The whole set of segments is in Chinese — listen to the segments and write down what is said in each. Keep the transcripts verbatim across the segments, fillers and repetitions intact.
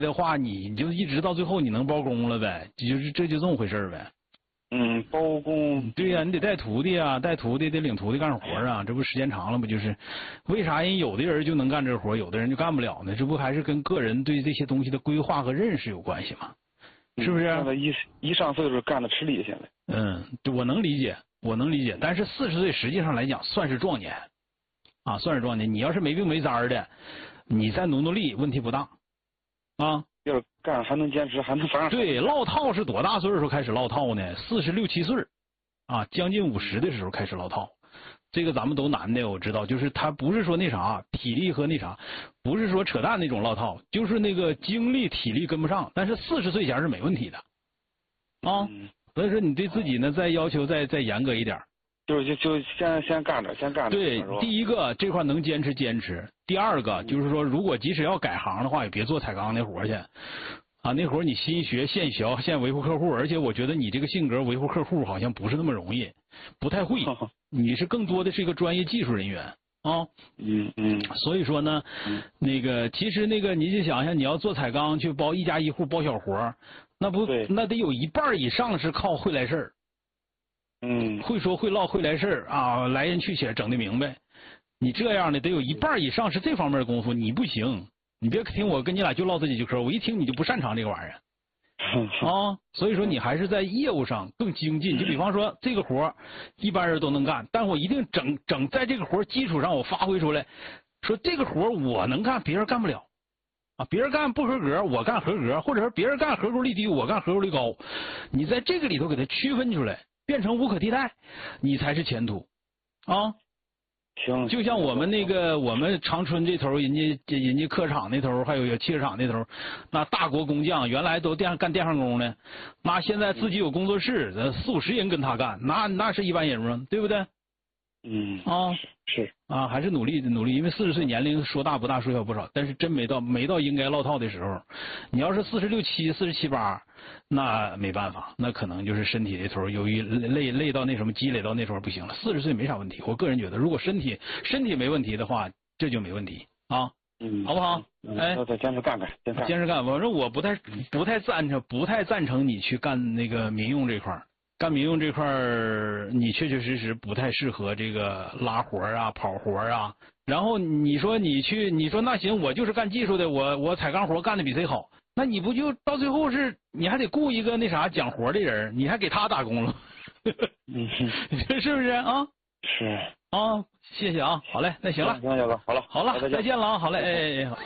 的话，你就一直到最后你能包工了呗，就是这就这么回事呗。 嗯，包工。 对呀、啊，你得带徒弟啊，带徒弟得领徒弟干活啊，这不时间长了不就是？为啥人有的人就能干这活，有的人就干不了呢？这不还是跟个人对这些东西的规划和认识有关系吗？是不是？ 现在一一上岁数干的吃力，现在。 嗯，我能理解，我能理解，但是四十岁实际上来讲算是壮年，啊，算是壮年。你要是没病没灾的，你再努努力，问题不大，啊。 要是干还能坚持，还能反正。 对，落套是多大岁数开始落套呢？四十六七岁，啊，将近五十的时候开始落套。这个咱们都男的，我知道，就是他不是说那啥体力和那啥，不是说扯淡那种落套，就是那个精力体力跟不上。但是四十岁前是没问题的，啊， 嗯、 所以说你对自己呢再要求再再严格一点。 就就就先先干着，先干着。 对，第一个这块能坚持坚持。第二个就是说，如果即使要改行的话，也别做彩钢那活去，啊，那活你新学现学现维护客户，而且我觉得你这个性格维护客户好像不是那么容易，不太会。你是更多的是一个专业技术人员啊。 嗯嗯。 所以说呢， 嗯、 那个其实那个你就想想，你要做彩钢去包一家一户包小活，那不那得有一半以上是靠会来事儿。 嗯， 会说会唠会来事儿啊，来人去且整得明白。你这样的得有一半以上是这方面的功夫，你不行。你别听我跟你俩就唠这几句嗑，我一听你就不擅长这个玩意儿啊。所以说你还是在业务上更精进。就比方说这个活一般人都能干，但我一定整整在这个活基础上我发挥出来，说这个活我能干，别人干不了啊。别人干不合格，我干合格，或者说别人干合格率低，我干合格率高。你在这个里头给它区分出来。变成无可替代，你才是前途，啊！ 行， 就像我们那个我们长春这头，人家人家客厂那头，还有有汽车厂那头，那大国工匠原来都电干电焊工呢，那现在自己有工作室，四五十人跟他干，那那是一般人吗？对不对？ 嗯啊是啊，还是努力努力，因为四十岁年龄说大不大，说小不少，但是真没到没到应该落套的时候。你要是四十六七、四十七八，那没办法，那可能就是身体这头由于累累到那什么积累到那时候不行了。四十岁没啥问题，我个人觉得，如果身体身体没问题的话，这就没问题啊， 嗯， 好不好？ 嗯、 哎， 再坚持干干，坚持坚持干。反正我不太不太赞成，不太赞成你去干那个民用这块儿。干民用这块儿，你确确实实不太适合这个拉活啊、跑活啊。然后你说你去，你说那行，我就是干技术的，我我采钢活干的比谁好，那你不就到最后是你还得雇一个那啥讲活的人，你还给他打工了， 嗯， 是不是啊？ 是啊，谢谢啊，好嘞，那行了， 行行了，好了， 好了，再见, 再见了啊，好嘞，哎哎哎。好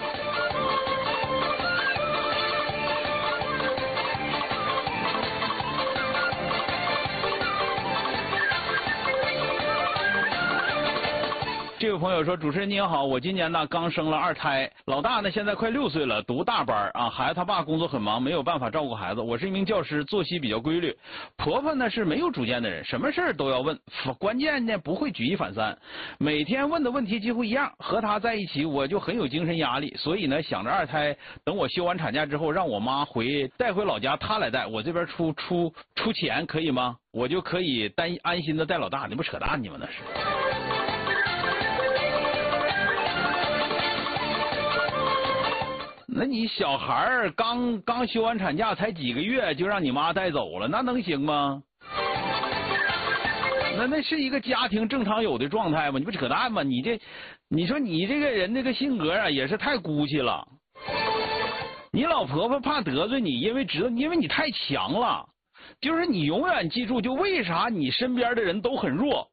这位朋友说：“主持人您好，我今年呢刚生了二胎，老大呢现在快六岁了，读大班啊。孩子他爸工作很忙，没有办法照顾孩子。我是一名教师，作息比较规律。婆婆呢是没有主见的人，什么事儿都要问，关键呢不会举一反三。每天问的问题几乎一样，和她在一起我就很有精神压力。所以呢想着二胎等我休完产假之后，让我妈回带回老家，她来带，我这边出出出钱可以吗？我就可以担安心的带老大。你不扯淡你们那是。”那你小孩儿刚刚休完产假才几个月就让你妈带走了，那能行吗？那那是一个家庭正常有的状态吗？你不扯淡吗？你这，你说你这个人这个性格啊，也是太孤气了。你老婆婆怕得罪你，因为知道，因为你太强了。就是你永远记住，就为啥你身边的人都很弱。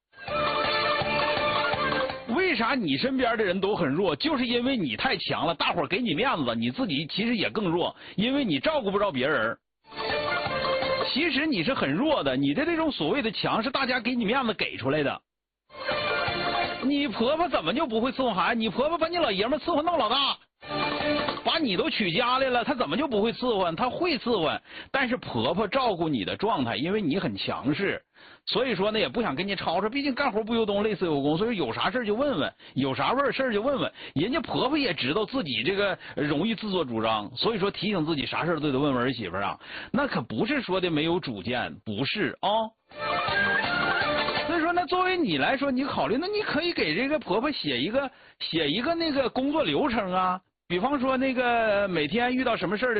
为啥你身边的人都很弱？就是因为你太强了，大伙儿给你面子，你自己其实也更弱，因为你照顾不着别人。其实你是很弱的，你的这种所谓的强是大家给你面子给出来的。你婆婆怎么就不会伺候孩子？你婆婆把你老爷们伺候那么老大，把你都娶家来了，她怎么就不会伺候？她会伺候，但是婆婆照顾你的状态，因为你很强势。所以说呢，也不想跟你吵吵，毕竟干活不由东，累死有功。所以有啥事就问问，有啥味儿事儿就问问。人家婆婆也知道自己这个容易自作主张，所以说提醒自己啥事都得问问儿媳妇啊。那可不是说的没有主见，不是啊。所以说呢，作为你来说，你考虑，那你可以给这个婆婆写一个写一个那个工作流程啊，比方说那个每天遇到什么事儿的。